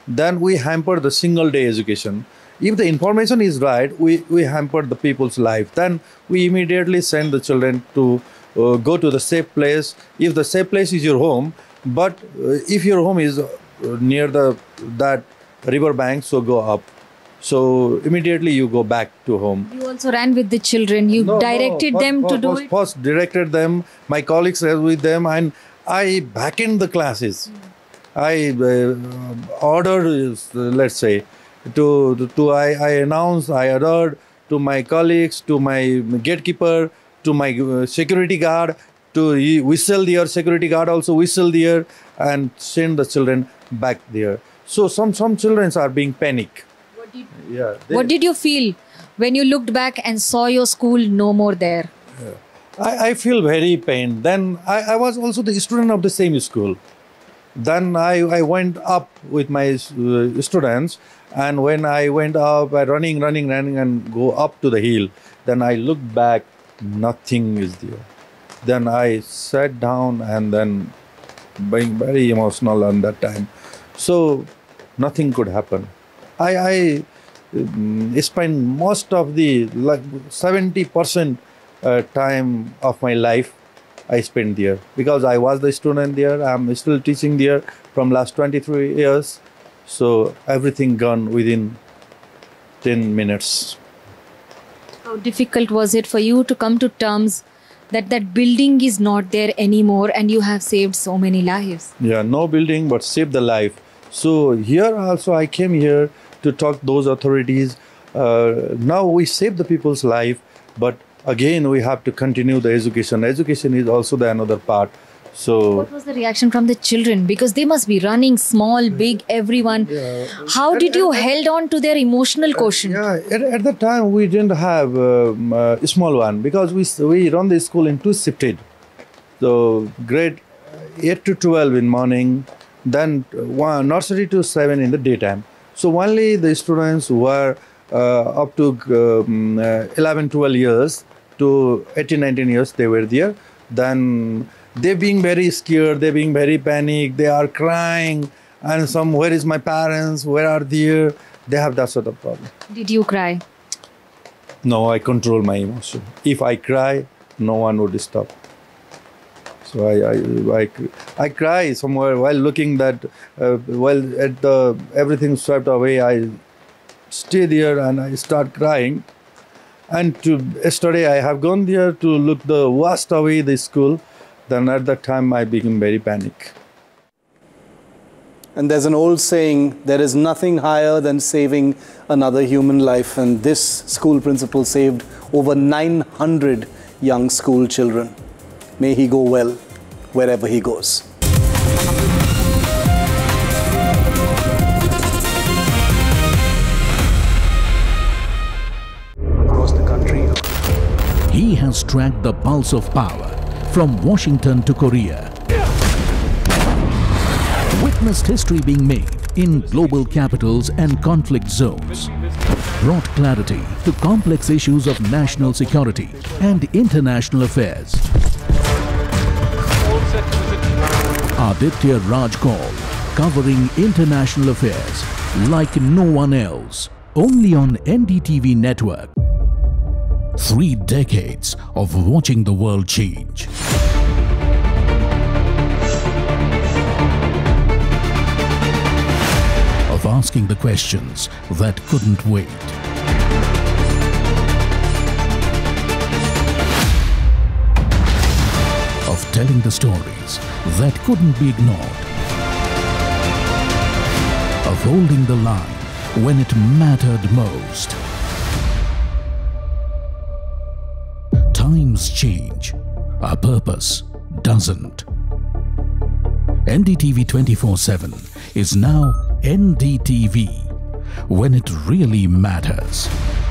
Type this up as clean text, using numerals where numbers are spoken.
then we hamper the single day education. If the information is right, we hamper the people's life. Then we immediately send the children to go to the safe place. If the safe place is your home, but if your home is near that river bank, so go up. So immediately you go back to home. You also ran with the children. You directed them to do it. First directed them. My colleagues were with them, and I back-end the classes. I ordered, let's say, I announced, I ordered to my colleagues, to my gatekeeper, to my security guard, to whistle there. Security guard also whistle there and send the children back there. So some children are being panic. What did you feel when you looked back and saw your school no more there? I feel very pain. Then I was also the student of the same school. Then I went up with my students, and when I went up, I running and go up to the hill. Then I looked back, nothing is there. Then I sat down and then being very emotional on that time. So nothing could happen. I spent most of the 70% time of my life I spent there, because I was the student there. I'm still teaching there from last 23 years. So everything gone within 10 minutes. How difficult was it for you to come to terms that that building is not there anymore and you have saved so many lives? Yeah, no building but saved the life. So here also I came here to talk those authorities. Now we save the people's life, but again we have to continue the education. Education is also the another part. So what was the reaction from the children? Because they must be running, small, big, everyone. How did you held on to their emotional quotient? At the time we didn't have a small one, because we run the school in two shifted. So grade 8 to 12 in morning, then nursery to 7 in the daytime. So only the students who were up to 11, 12 years to 18, 19 years, they were there. Then they being very scared, they being very panicked, they are crying, and some, where is my parents, where are they? They have that sort of problem. Did you cry? No, I control my emotion. If I cry, no one would stop. So I cry somewhere while looking that, while at the everything swept away, I stay there and I start crying. And yesterday I have gone there to look the washed away the school. Then at that time I became very panic. And there's an old saying, there is nothing higher than saving another human life. And this school principal saved over 900 young school children. May he go well wherever he goes. Across the country, he has tracked the pulse of power from Washington to Korea. Witnessed history being made in global capitals and conflict zones. Brought clarity to complex issues of national security and international affairs. Aditya Raj Kaul, covering international affairs like no one else. Only on NDTV network. 3 decades of watching the world change. Of asking the questions that couldn't wait. Of telling the stories that couldn't be ignored. Of holding the line when it mattered most. Times change, our purpose doesn't. NDTV 24/7 is now NDTV, when it really matters.